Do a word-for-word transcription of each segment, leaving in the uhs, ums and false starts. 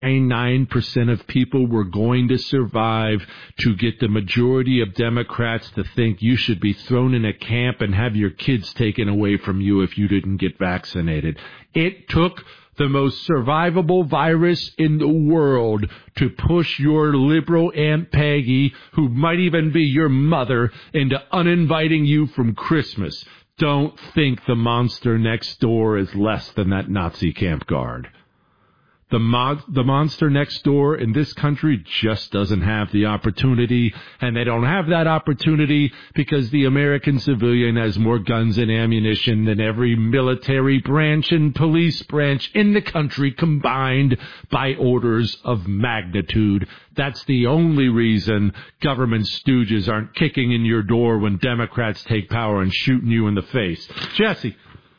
ninety-nine percent of people were going to survive to get the majority of Democrats to think you should be thrown in a camp and have your kids taken away from you if you didn't get vaccinated. It took the most survivable virus in the world to push your liberal Aunt Peggy, who might even be your mother, into uninviting you from Christmas. Don't think the monster next door is less than that Nazi camp guard. The, mo- the monster next door in this country just doesn't have the opportunity, and they don't have that opportunity because the American civilian has more guns and ammunition than every military branch and police branch in the country combined by orders of magnitude. That's the only reason government stooges aren't kicking in your door when Democrats take power and shooting you in the face. Jesse.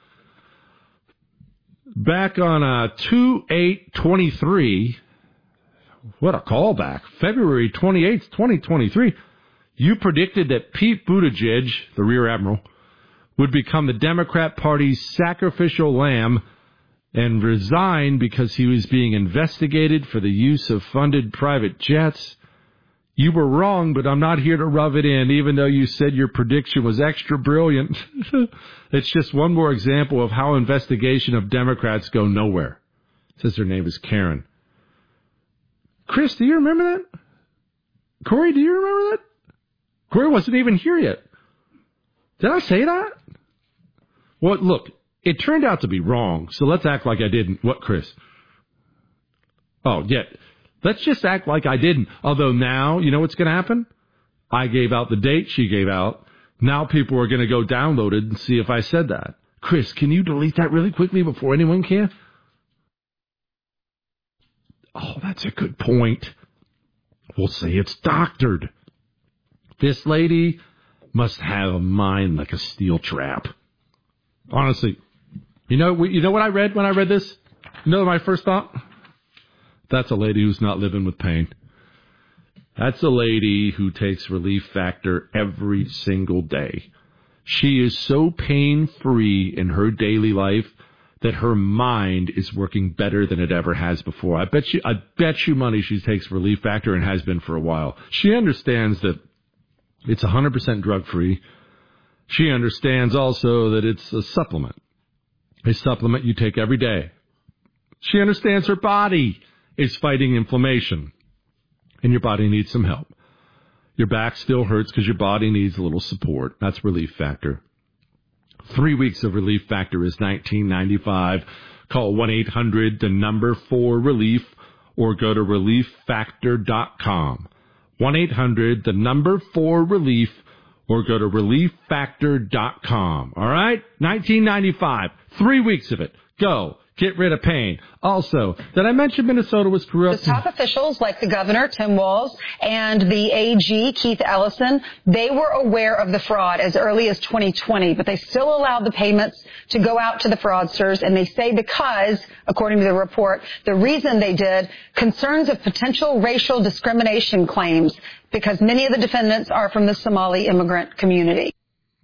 Back on uh, two eight twenty-three, what a callback, February twenty-eighth, twenty twenty-three, you predicted that Pete Buttigieg, the Rear Admiral, would become the Democrat Party's sacrificial lamb and resign because he was being investigated for the use of funded private jets. You were wrong, but I'm not here to rub it in, even though you said your prediction was extra brilliant. It's just one more example of how investigation of Democrats go nowhere. It says her name is Karen. Chris, do you remember that? Corey, do you remember that? Corey wasn't even here yet. Did I say that? Well, look, it turned out to be wrong, so let's act like I didn't. What, Chris? Oh, yeah. Let's just act like I didn't. Although now, you know what's going to happen? I gave out the date she gave out. Now people are going to go download it and see if I said that. Chris, can you delete that really quickly before anyone can? Oh, that's a good point. We'll say it's doctored. This lady must have a mind like a steel trap. Honestly, you know, you know what I read when I read this? You know my first thought? That's a lady who's not living with pain. That's a lady who takes Relief Factor every single day. She is so pain-free in her daily life that her mind is working better than it ever has before. I bet you, I bet you money she takes Relief Factor and has been for a while. She understands that it's one hundred percent drug-free. She understands also that it's a supplement, a supplement you take every day. She understands her body is fighting inflammation, and your body needs some help. Your back still hurts because your body needs a little support. That's Relief Factor. Three weeks of Relief Factor is nineteen ninety-five dollars. Call one eight hundred, the number four relief, or go to relief factor dot com. one eight hundred, the number four relief, or go to relief factor dot com. All right? nineteen ninety-five dollars. Three weeks of it. Go. Get rid of pain. Also, did I mention Minnesota was corrupt? The top officials, like the governor, Tim Walz, and the A G, Keith Ellison, they were aware of the fraud as early as twenty twenty, but they still allowed the payments to go out to the fraudsters, and they say because, according to the report, the reason they did, concerns of potential racial discrimination claims, because many of the defendants are from the Somali immigrant community.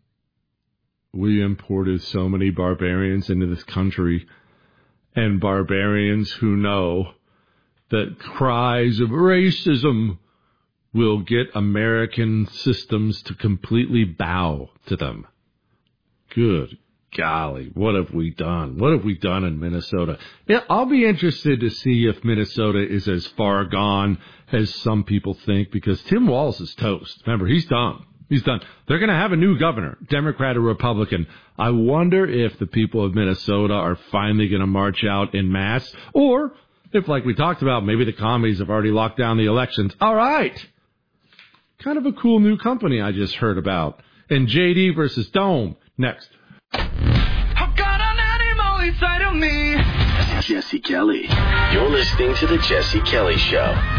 We imported so many barbarians into this country, and barbarians who know that cries of racism will get American systems to completely bow to them. Good golly, what have we done? What have we done in Minnesota? Yeah, I'll be interested to see if Minnesota is as far gone as some people think, because Tim Walz is toast. Remember, he's done. He's done. They're going to have a new governor, Democrat or Republican. I wonder if the people of Minnesota are finally going to march out en masse, or if, like we talked about, maybe the commies have already locked down the elections. All right. Kind of a cool new company I just heard about. And J D versus Dome. Next. I've got an animal inside of me. Jesse Kelly. You're listening to The Jesse Kelly Show.